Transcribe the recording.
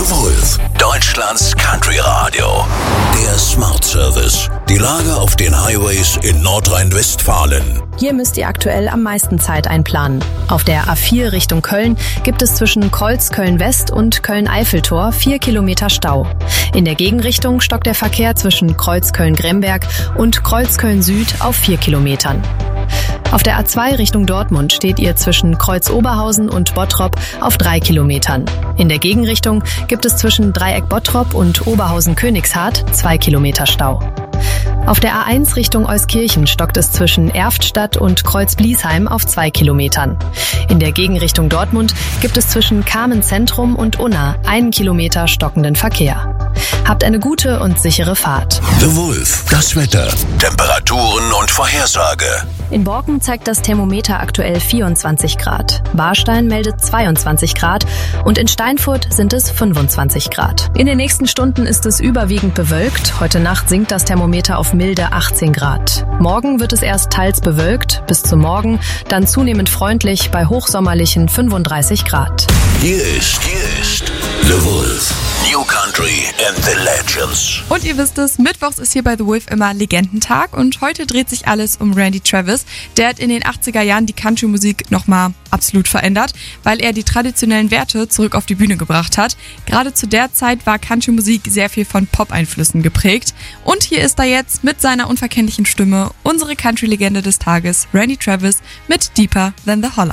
The Wolf, Deutschlands Country Radio. Der Smart Service. Die Lage auf den Highways in Nordrhein-Westfalen. Hier müsst ihr aktuell am meisten Zeit einplanen. Auf der A4 Richtung Köln gibt es zwischen Kreuz-Köln-West und Köln-Eiffeltor 4 Kilometer Stau. In der Gegenrichtung stockt der Verkehr zwischen Kreuz-Köln-Gremberg und Kreuz-Köln-Süd auf 4 Kilometern. Auf der A2 Richtung Dortmund steht ihr zwischen Kreuz-Oberhausen und Bottrop auf 3 Kilometern. In der Gegenrichtung gibt es zwischen Dreieck Bottrop und Oberhausen-Königshardt 2 Kilometer Stau. Auf der A1 Richtung Euskirchen stockt es zwischen Erftstadt und Kreuz-Bliesheim auf 2 Kilometern. In der Gegenrichtung Dortmund gibt es zwischen Kamen-Zentrum und Unna 1 Kilometer stockenden Verkehr. Habt eine gute und sichere Fahrt. The Wolf, das Wetter, Temperaturen und Vorhersage. In Borken zeigt das Thermometer aktuell 24 Grad. Warstein meldet 22 Grad und in Steinfurt sind es 25 Grad. In den nächsten Stunden ist es überwiegend bewölkt. Heute Nacht sinkt das Thermometer auf milde 18 Grad. Morgen wird es erst teils bewölkt, bis zum Morgen dann zunehmend freundlich bei hochsommerlichen 35 Grad. Hier ist The Wolf. New Country and the Legends. Und ihr wisst es, mittwochs ist hier bei The Wolf immer Legendentag und heute dreht sich alles um Randy Travis. Der hat in den 80er Jahren die Country-Musik nochmal absolut verändert, weil er die traditionellen Werte zurück auf die Bühne gebracht hat. Gerade zu der Zeit war Country-Musik sehr viel von Pop-Einflüssen geprägt. Und hier ist er jetzt mit seiner unverkennlichen Stimme, unsere Country-Legende des Tages, Randy Travis mit Deeper Than the Holler.